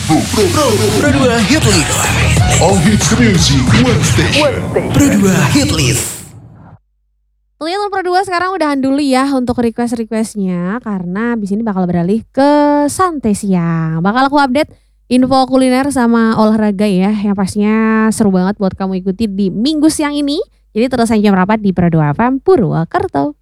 Pro 2 Hit List. All hits music, one station. Pro 2 Hit List. Tentunya untuk Pro 2 sekarang udahan dulu ya untuk request-requestnya. Karena abis ini bakal beralih ke santai siang. Bakal aku update info kuliner sama olahraga ya. Yang pastinya seru banget buat kamu ikuti di minggu siang ini. Jadi terus aja merapat di Pro 2 FM Purwokerto.